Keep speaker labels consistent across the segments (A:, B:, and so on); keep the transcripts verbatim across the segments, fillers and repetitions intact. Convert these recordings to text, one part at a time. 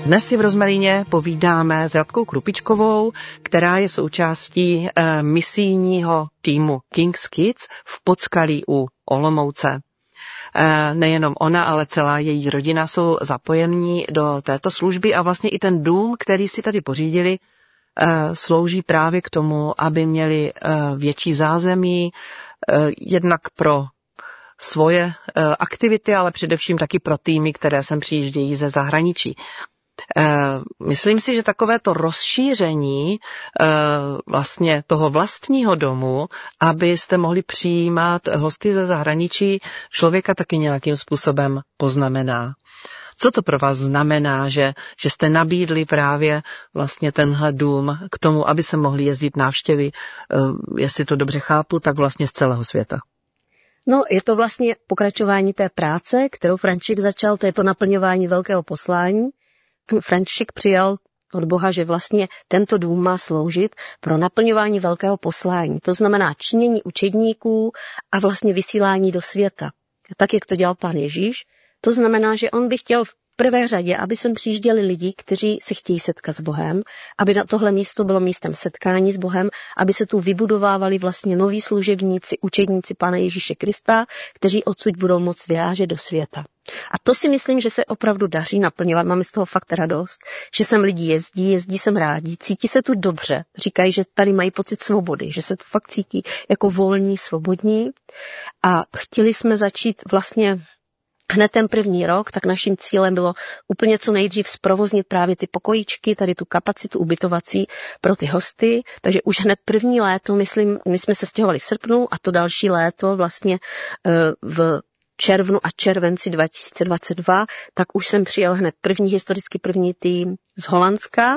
A: Dnes si v Rozmaríně povídáme s Radkou Krupičkovou, která je součástí e, misijního týmu King's Kids v Podskalí u Olomouce. E, nejenom ona, ale celá její rodina jsou zapojení do této služby a vlastně i ten dům, který si tady pořídili, e, slouží právě k tomu, aby měli e, větší zázemí, e, jednak pro svoje e, aktivity, ale především taky pro týmy, které sem přijíždějí ze zahraničí. Myslím si, že takovéto rozšíření vlastně toho vlastního domu, abyste mohli přijímat hosty ze zahraničí, člověka taky nějakým způsobem poznamená. Co to pro vás znamená, že, že jste nabídli právě vlastně tenhle dům k tomu, aby se mohli jezdit návštěvy, jestli to dobře chápu, tak vlastně z celého světa?
B: No, je to vlastně pokračování té práce, kterou František začal, to je to naplňování velkého poslání. František přijal od Boha, že vlastně tento dům má sloužit pro naplňování velkého poslání. To znamená činění učedníků a vlastně vysílání do světa. Tak, jak to dělal Pán Ježíš. To znamená, že on by chtěl v prvé řadě, aby sem přijížděli lidi, kteří se chtějí setkat s Bohem, aby na tohle místo bylo místem setkání s Bohem, aby se tu vybudovávali vlastně noví služebníci, učedníci Pána Ježíše Krista, kteří odsud budou moct vyrážet do světa. A to si myslím, že se opravdu daří naplňovat. Máme z toho fakt radost, že sem lidi jezdí, jezdí sem rádi, cítí se tu dobře. Říkají, že tady mají pocit svobody, že se tu fakt cítí jako volní, svobodní. A chtěli jsme začít vlastně hned ten první rok, tak naším cílem bylo úplně co nejdřív zprovoznit právě ty pokojíčky, tady tu kapacitu ubytovací pro ty hosty. Takže už hned první léto, myslím, my jsme se stěhovali v srpnu a to další léto vlastně v červnu a červenci dva tisíce dvacet dva, tak už jsem přijel hned první, historicky první tým z Holandska.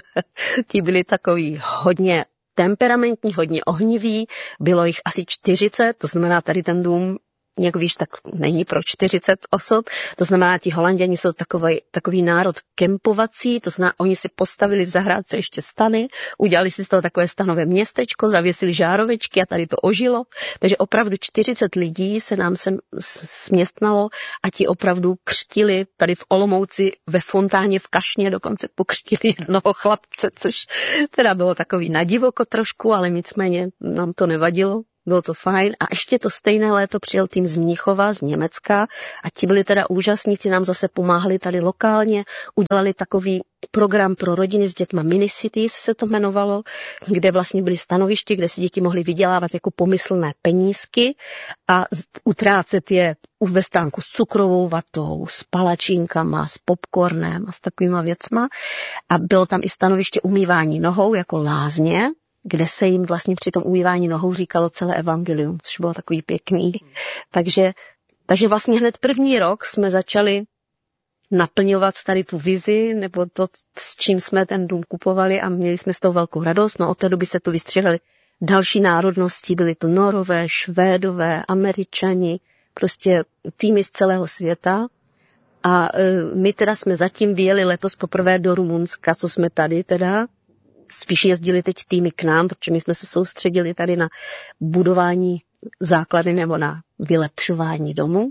B: Ti byli takový hodně temperamentní, hodně ohniví, bylo jich asi čtyřicet, to znamená tady ten dům, jak víš, tak není pro čtyřicet osob, to znamená, ti Holanděni jsou takový, takový národ kempovací, to znamená, oni si postavili v zahrádce ještě stany, udělali si z toho takové stanové městečko, zavěsili žárovečky a tady to ožilo, takže opravdu čtyřicet lidí se nám sem směstnalo a ti opravdu křtili tady v Olomouci ve fontáně v Kašně, dokonce pokřtili jednoho chlapce, což teda bylo takový nadivoko trošku, ale nicméně nám to nevadilo. Bylo to fajn a ještě to stejné léto přijel tým z Mnichova, z Německa a ti byli teda úžasní, ti nám zase pomáhali tady lokálně, udělali takový program pro rodiny s dětma Mini Cities se to jmenovalo, kde vlastně byly stanoviště, kde si děti mohly vydělávat jako pomyslné penízky a utrácet je ve stánku s cukrovou vatou, s palačinkama, s popcornem a s takovýma věcma a bylo tam i stanoviště umývání nohou jako lázně, kde se jim vlastně při tom umývání nohou říkalo celé evangelium, což bylo takový pěkný. Takže, takže vlastně hned první rok jsme začali naplňovat tady tu vizi, nebo to, s čím jsme ten dům kupovali a měli jsme z toho velkou radost. No od té doby se tu vystřelili další národnosti, byly tu Norové, Švédové, Američani, prostě týmy z celého světa. A e, my teda jsme zatím vyjeli letos poprvé do Rumunska, co jsme tady teda, spíš jezdili teď týmy k nám, protože my jsme se soustředili tady na budování základy nebo na vylepšování domu.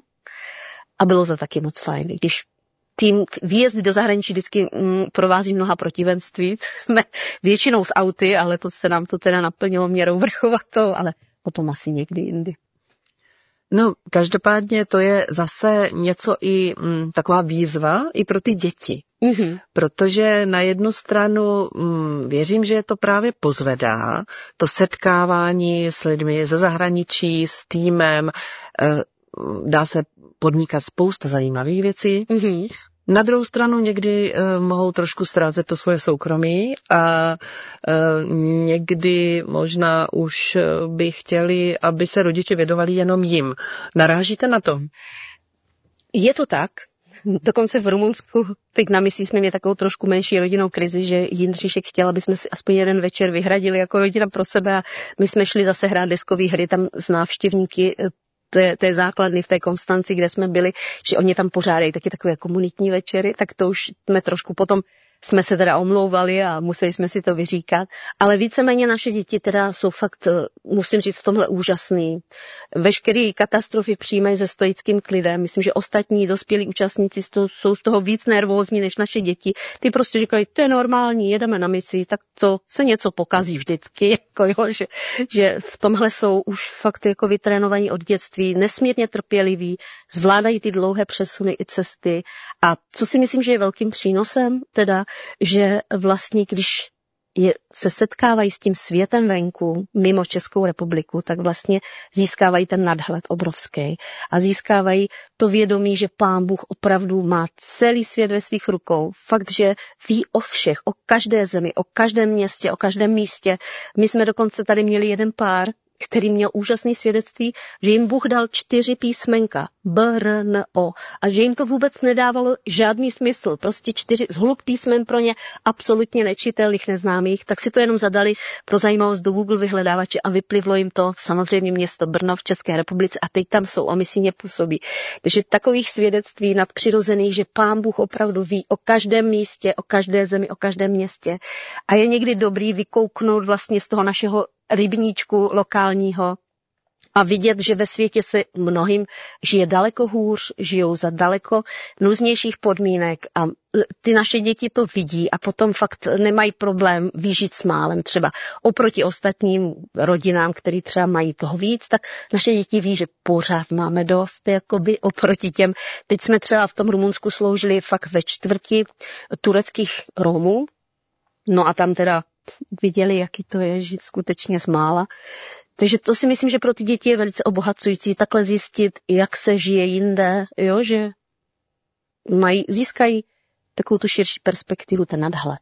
B: A bylo to taky moc fajn. Když tým výjezdy do zahraničí vždycky mm, provází mnoha protivenství, jsme většinou s auty, ale to se nám to teda naplnilo měrou vrchovatou, ale potom asi někdy jindy.
A: No, každopádně to je zase něco i mm, taková výzva i pro ty děti. Mm-hmm. Protože na jednu stranu mm, věřím, že je to právě pozvedá, to setkávání s lidmi ze zahraničí, s týmem, e, dá se podnikat spousta zajímavých věcí. Mm-hmm. Na druhou stranu někdy e, mohou trošku ztrácet to svoje soukromí a e, někdy možná už by chtěli, aby se rodiče věnovali jenom jim. Narážíte na to?
B: Je to tak. Dokonce v Rumunsku, teď na misii jsme měli takovou trošku menší rodinnou krizi, že Jindřišek chtěl, aby jsme si aspoň jeden večer vyhradili jako rodina pro sebe a my jsme šli zase hrát deskové hry tam s návštěvníky té, té základny v té Konstanci, kde jsme byli, že oni tam pořádají taky takové komunitní večery, tak to už jsme trošku potom jsme se teda omlouvali a museli jsme si to vyříkat, ale víceméně naše děti teda jsou fakt, musím říct, v tomhle úžasný. Veškeré katastrofy přijímají se stoickým klidem. Myslím, že ostatní dospělí účastníci jsou z toho víc nervózní než naše děti. Ty prostě říkají, to je normální, jedeme na misi, tak co se něco pokazí vždycky, jako jo, že, že v tomhle jsou už fakt jako vytrénovaní od dětství, nesmírně trpěliví, zvládají ty dlouhé přesuny i cesty. A co si myslím, že je velkým přínosem, teda že vlastně, když je, se setkávají s tím světem venku, mimo Českou republiku, tak vlastně získávají ten nadhled obrovský a získávají to vědomí, že Pán Bůh opravdu má celý svět ve svých rukou. Fakt, že ví o všech, o každé zemi, o každém městě, o každém místě. My jsme dokonce tady měli jeden pár, který měl úžasný svědectví, že jim Bůh dal čtyři písmenka, B, R, N, O, a že jim to vůbec nedávalo žádný smysl, prostě čtyři zhluk písmen pro ně absolutně nečitelných, neznámých, tak si to jenom zadali pro zajímavost do Google vyhledávače a vyplivlo jim to samozřejmě město Brno v České republice a teď tam jsou a misijně působí. Takže takových svědectví nadpřirozených, že Pán Bůh opravdu ví o každém místě, o každé zemi, o každém městě a je někdy dobrý vykouknout vlastně z toho našeho rybníčku lokálního a vidět, že ve světě se mnohým žije daleko hůř, žijou za daleko nuznějších podmínek a ty naše děti to vidí a potom fakt nemají problém vyžít s málem třeba oproti ostatním rodinám, který třeba mají toho víc, tak naše děti ví, že pořád máme dost jakoby oproti těm. Teď jsme třeba v tom Rumunsku sloužili fakt ve čtvrti tureckých Romů, no a tam teda viděli, jaký to je žít skutečně z mála. Takže to si myslím, že pro ty děti je velice obohacující takhle zjistit, jak se žije jinde, jo, že mají, získají takovou tu širší perspektivu, ten nadhled.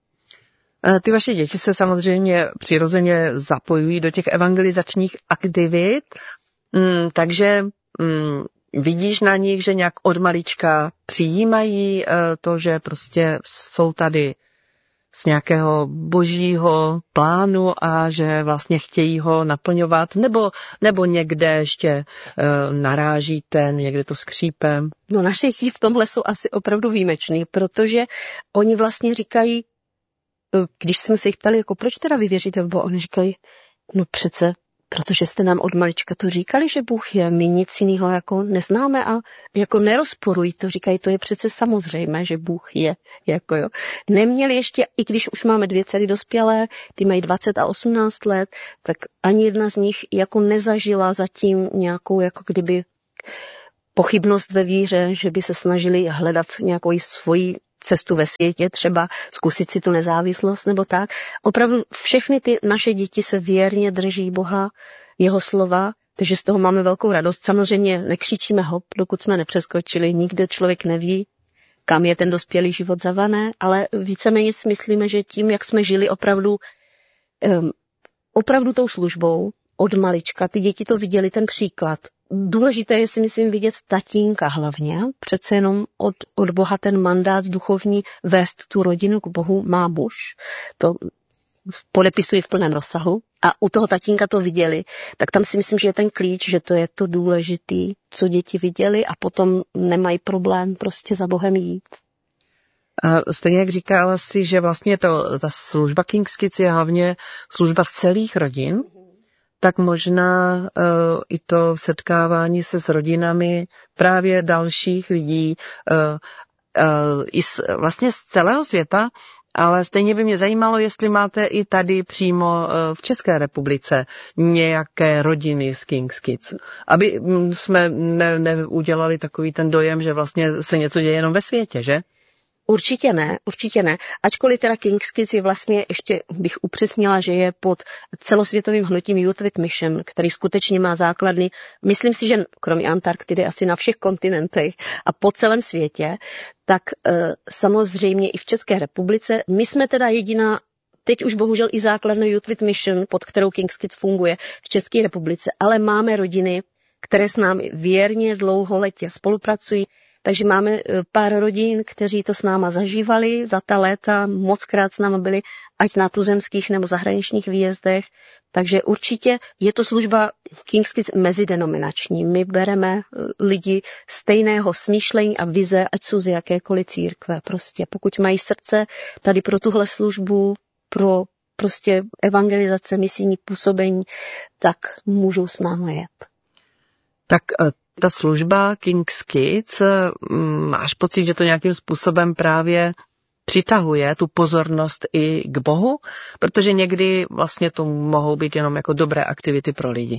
A: Ty vaše děti se samozřejmě přirozeně zapojují do těch evangelizačních aktivit, takže vidíš na nich, že nějak od malička přijímají to, že prostě jsou tady z nějakého božího plánu a že vlastně chtějí ho naplňovat, nebo, nebo někde ještě e, narážíte, někde to skřípe?
B: No naše děti v tomhle jsou asi opravdu výjimeční, protože oni vlastně říkají, když jsme se jich ptali, jako proč teda vy věříte, bo oni říkají, no přece, protože jste nám od malička to říkali, že Bůh je, my nic jiného jako neznáme a jako nerozporují to, říkají, to je přece samozřejmé, že Bůh je, jako jo. Neměli ještě, i když už máme dvě dcery dospělé, ty mají dvacet a osmnáct let, tak ani jedna z nich jako nezažila zatím nějakou jako kdyby pochybnost ve víře, že by se snažili hledat nějakou svoji cestu ve světě, třeba zkusit si tu nezávislost nebo tak. Opravdu všechny ty naše děti se věrně drží Boha, jeho slova, takže z toho máme velkou radost. Samozřejmě nekřičíme hop, dokud jsme nepřeskočili, nikde člověk neví, kam je ten dospělý život zavané, ale víceméně si myslíme, že tím, jak jsme žili opravdu, um, opravdu tou službou od malička, ty děti to viděli, ten příklad. Důležité je si myslím vidět tatínka hlavně, přece jenom od, od Boha ten mandát duchovní vést tu rodinu k Bohu má muž, to podepisují v plném rozsahu a u toho tatínka to viděli, tak tam si myslím, že je ten klíč, že to je to důležitý, co děti viděli a potom nemají problém prostě za Bohem jít.
A: A stejně jak říkala si, že vlastně to, ta služba King's Kids je hlavně služba celých rodin, tak možná uh, i to setkávání se s rodinami právě dalších lidí uh, uh, i z, vlastně z celého světa, ale stejně by mě zajímalo, jestli máte i tady přímo uh, v České republice nějaké rodiny z King's Kids, aby jsme ne, neudělali takový ten dojem, že vlastně se něco děje jenom ve světě, že?
B: Určitě ne, určitě ne. Ačkoliv teda King's Kids je vlastně, ještě bych upřesnila, že je pod celosvětovým hnutím Youth with Mission, který skutečně má základny, myslím si, že kromě Antarktidy asi na všech kontinentech a po celém světě, tak e, samozřejmě i v České republice. My jsme teda jediná, teď už bohužel i základna Youth with Mission, pod kterou King's Kids funguje v České republice, ale máme rodiny, které s námi věrně dlouholetě spolupracují. takže máme pár rodin, kteří to s náma zažívali za ta léta, mockrát s náma byli, ať na tuzemských nebo zahraničních výjezdech. Takže určitě je to služba King's Kids mezidenominační. My bereme lidi stejného smýšlení a vize, ať jsou z jakékoliv církve. Prostě pokud mají srdce tady pro tuhle službu, pro prostě evangelizace, misijní působení, tak můžou s námi jet.
A: Tak ta služba King's Kids, máš pocit, že to nějakým způsobem právě přitahuje tu pozornost i k Bohu? Protože někdy vlastně to mohou být jenom jako dobré aktivity pro lidi.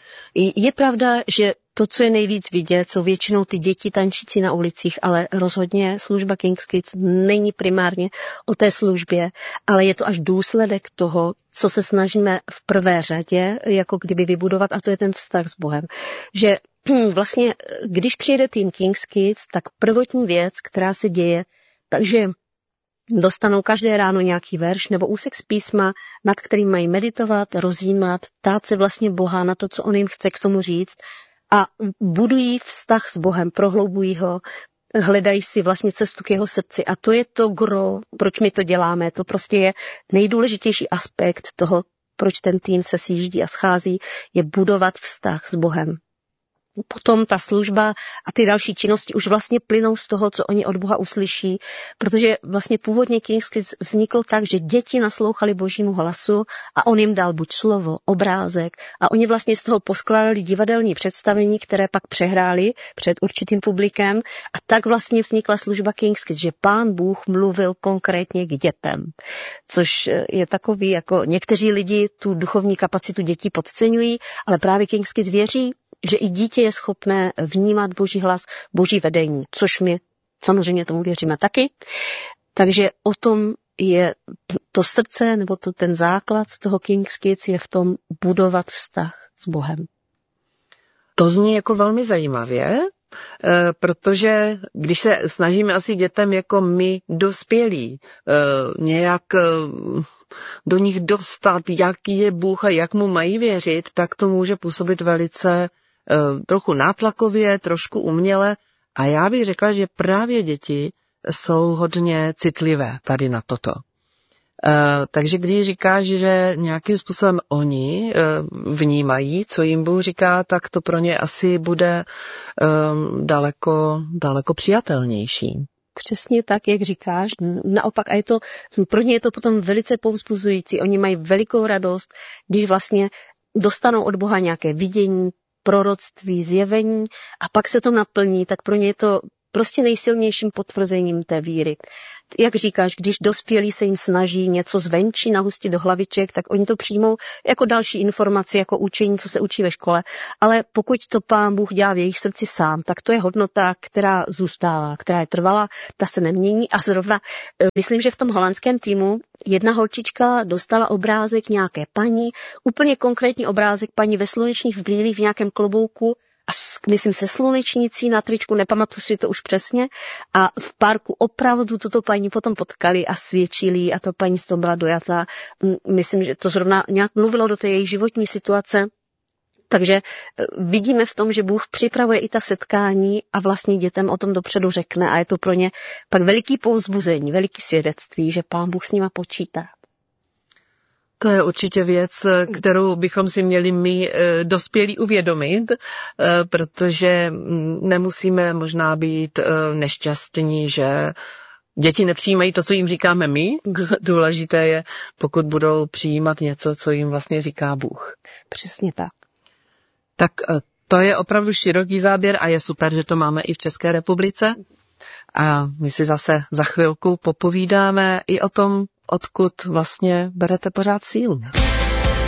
B: Je pravda, že to, co je nejvíc vidět, jsou většinou ty děti tančící na ulicích, ale rozhodně služba King's Kids není primárně o té službě, ale je to až důsledek toho, co se snažíme v prvé řadě jako kdyby vybudovat, a to je ten vztah s Bohem. Že vlastně, když přijede tým King's Kids, tak prvotní věc, která se děje, takže dostanou každé ráno nějaký verš nebo úsek z písma, nad kterým mají meditovat, rozjímat, ptát se vlastně Boha na to, co on jim chce k tomu říct, a budují vztah s Bohem, prohloubují ho, hledají si vlastně cestu k jeho srdci. A to je to gro, proč my to děláme. To prostě je nejdůležitější aspekt toho, proč ten tým se sjíždí a schází, je budovat vztah s Bohem. Potom ta služba a ty další činnosti už vlastně plynou z toho, co oni od Boha uslyší, protože vlastně původně King's Kids vznikl tak, že děti naslouchali Božímu hlasu a on jim dal buď slovo, obrázek a oni vlastně z toho poskládali divadelní představení, které pak přehráli před určitým publikem, a tak vlastně vznikla služba King's Kids, že Pán Bůh mluvil konkrétně k dětem, což je takový, jako někteří lidi tu duchovní kapacitu dětí podceňují, ale právě King's Kids věří, že i dítě je schopné vnímat Boží hlas, Boží vedení, což my samozřejmě tomu věříme taky. Takže o tom je to srdce, nebo to ten základ toho King's Kids je v tom budovat vztah s Bohem.
A: To zní jako velmi zajímavě, protože když se snažíme asi dětem jako my dospělí nějak do nich dostat, jaký je Bůh a jak mu mají věřit, tak to může působit velice trochu nátlakově, trošku uměle, a já bych řekla, že právě děti jsou hodně citlivé tady na toto. Takže když říkáš, že nějakým způsobem oni vnímají, co jim Bůh říká, tak to pro ně asi bude daleko, daleko přijatelnější.
B: Přesně tak, jak říkáš. Naopak, a je to, pro ně je to potom velice povzbuzující. Oni mají velikou radost, když vlastně dostanou od Boha nějaké vidění, proroctví, zjevení a pak se to naplní, tak pro ně je to prostě nejsilnějším potvrzením té víry. Jak říkáš, když dospělí se jim snaží něco zvenčí nahustit do hlaviček, tak oni to přijmou jako další informaci, jako učení, co se učí ve škole. Ale pokud to Pán Bůh dělá v jejich srdci sám, tak to je hodnota, která zůstává, která je trvalá, ta se nemění. A zrovna, myslím, že v tom holandském týmu jedna holčička dostala obrázek nějaké paní, úplně konkrétní obrázek paní ve slunečních brýlích v nějakém klobouku, a myslím se slunečnicí na tričku, nepamatuji si to už přesně, a v parku opravdu tuto paní potom potkali a svědčili a ta paní z toho byla dojatá. Myslím, že to zrovna nějak mluvilo do té její životní situace. Takže vidíme v tom, že Bůh připravuje i ta setkání a vlastně dětem o tom dopředu řekne a je to pro ně pak veliký povzbuzení, veliký svědectví, že Pán Bůh s nima počítá.
A: To je určitě věc, kterou bychom si měli my dospělí uvědomit, protože nemusíme možná být nešťastní, že děti nepřijímají to, co jim říkáme my. Důležité je, pokud budou přijímat něco, co jim vlastně říká Bůh.
B: Přesně tak.
A: Tak to je opravdu široký záběr a je super, že to máme i v České republice. A my si zase za chvilku popovídáme i o tom, odkud vlastně berete pořád sílu.